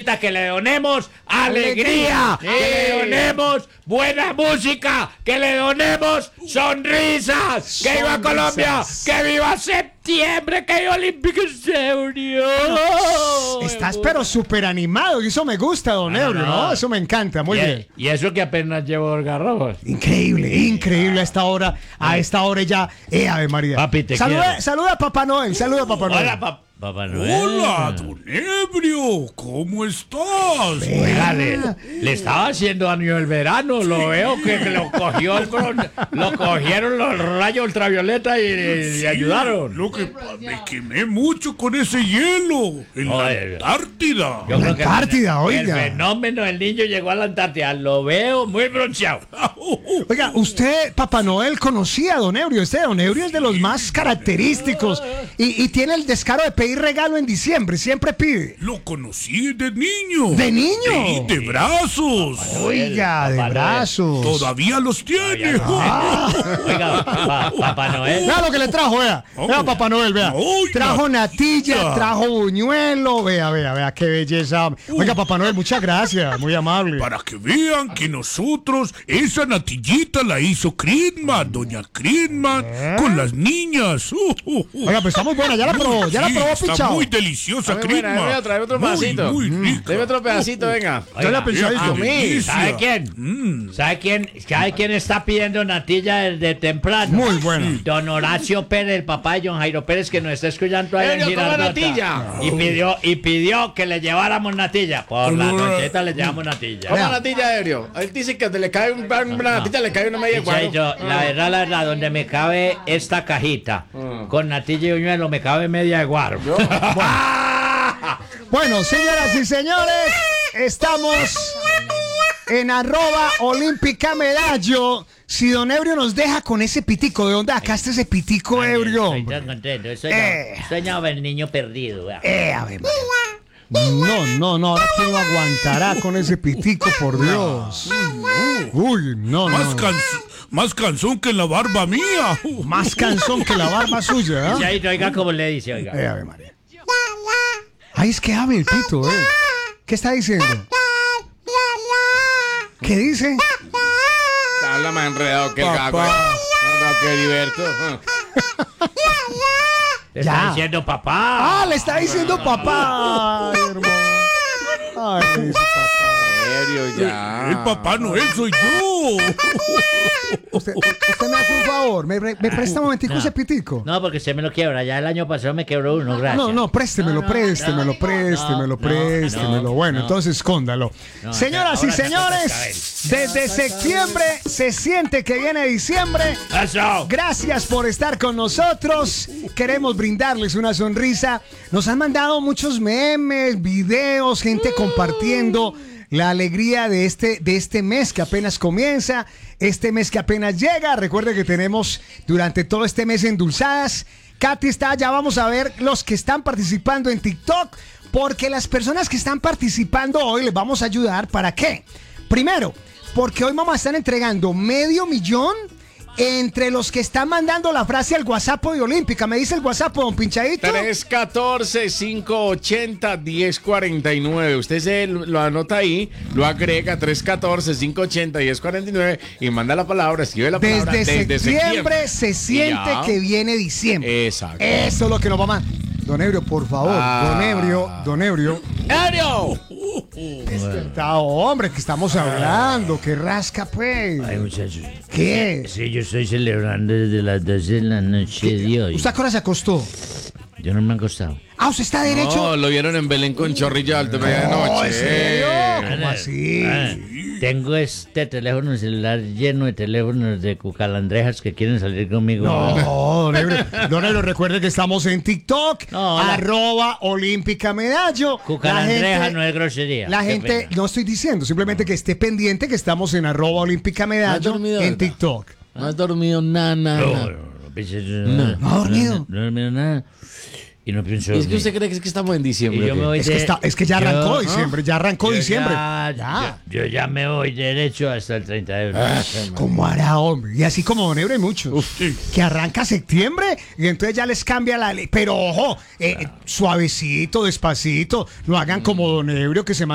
necesita que le donemos alegría, que le donemos buena música, que le donemos sonrisas. ¡Que viva Colombia! ¡Que viva septiembre! ¡Que viva Olímpico Estéreo! Estás pero súper animado y eso me gusta, don Ebrio, ¿no? Eso me encanta, muy bien. Y eso que apenas llevo algarrobos. Increíble a esta hora ya. Ave María. Papi, te saluda a Papá Noel, Hola, Papá Noel. Hola, don Ebrio, ¿cómo estás? Oiga, le estaba haciendo daño el verano, lo veo que lo cogieron los rayos ultravioleta y le ayudaron. Lo que me quemé mucho con ese hielo en la Antártida. Yo creo que oiga. el fenómeno del niño llegó a la Antártida, lo veo muy bronceado. Oiga, usted, Papá Noel, conocía a don Ebrio. Don Ebrio es de los más característicos y tiene el descaro de pedir regalo en diciembre, siempre pide. Lo conocí de niño. ¿De niño? Sí, de brazos. Oiga, de brazos. Todavía los tiene. Oiga, Papá Noel. Vea lo que le trajo, vea. Vea, Papá Noel, vea. Trajo natilla, trajo buñuelo. Vea, qué belleza. Oiga, Papá Noel, muchas gracias, muy amable. Para que vean que nosotros, esa natillita la hizo Crisman, doña Crisman, con las niñas. Oiga, pues está muy buena, ya la probó Está Pichao. muy deliciosa, Crisman. Venga, trae otro pedacito. Muy rica. Deme otro pedacito, venga. Oiga, a mí. ¿Sabe quién? ¿Sabe quién está pidiendo natilla desde temprano? Muy bueno. Don Horacio Pérez, el papá de John Jairo Pérez, que nos está escuchando ahí en Ebrio, ¿cómo Girardota. natilla? Y pidió que le lleváramos natilla. Por la nocheta le llevamos natilla. ¿Cómo natilla, Ebrio? Él dice que le cae una natilla, le cae una media Dice yo, la verdad, donde me cabe esta cajita con natilla y buñuelo, me cabe media de guaro. Bueno, señoras y señores, estamos en @Olímpica Medallo. Si don Ebrio nos deja con ese pitico, ¿de dónde sacaste ese pitico, Ebrio? Estoy tan contento. Soñaba el niño perdido. A ver, no, ahora quién lo aguantará con ese pitico, por Dios. Uy, no. Más canzón que la barba mía. Más canzón que la barba suya, ¿eh? Ahí, oiga cómo le dice, oiga. A ver, María. Ay, es que hable el pito, ¿eh? ¿Qué está diciendo? ¿Qué dice? Habla más enredado que el gago. Que Heriberto. Le está diciendo papá. Le está diciendo papá, hermano. Ay, papá. Ya. El Papá Noel soy yo. Usted me hace un favor, me presta un momentico ese pitico. No, porque se me lo quiebra. Ya el año pasado me quebró uno, gracias. No, préstemelo. Bueno, entonces escóndalo. Señoras y señores, desde septiembre se siente que viene diciembre. ¡Eso! Gracias por estar con nosotros. Queremos brindarles una sonrisa. Nos han mandado muchos memes, videos, gente compartiendo la alegría de este mes que apenas comienza, este mes que apenas llega. Recuerde que tenemos durante todo este mes endulzadas. Katy está, ya vamos a ver los que están participando en TikTok, porque las personas que están participando hoy les vamos a ayudar. ¿Para qué? Primero, porque hoy vamos a estar entregando $500,000 entre los que están mandando la frase al WhatsApp de Olímpica. ¿Me dice el WhatsApp, don Pinchadito? 314-580-1049. Usted lo anota ahí, lo agrega 314-580-1049 y manda la palabra, escribe la palabra. Desde septiembre se siente que viene diciembre. Exacto. Eso es lo que nos vamos a... Don Ebrio, por favor. Don Ebrio. ¡Ebrio! Despertado, hombre, que estamos hablando. Que rasca, pues. Ay, muchachos. ¿Qué? Sí, yo estoy celebrando desde las 12 de la noche de hoy. ¿Usted a qué hora se acostó? Yo no me he acostado. ¿Usted está derecho? No, lo vieron en Belén con Chorrillo Alto medianoche. ¿En serio? ¿Cómo así? Tengo este teléfono celular lleno de teléfonos de cucalandrejas que quieren salir conmigo. No, don Ebrio, recuerde que estamos en TikTok, @Olímpica Medallo. Cucalandreja no es grosería. La gente, no estoy diciendo, simplemente que esté pendiente que estamos en @Olímpica Medallo en TikTok. No has dormido nada. No ha dormido. No he dormido nada. Y no pienso. ¿Y es que usted cree que estamos en diciembre? Y yo me voy es que ya arrancó diciembre, diciembre. Yo ya me voy derecho hasta el 30 de abril. ¿Cómo hará, hombre? Y así como don Ebrio hay muchos. Que arranca septiembre y entonces ya les cambia la ley. Pero ojo, suavecito, despacito. No hagan como don Ebrio que se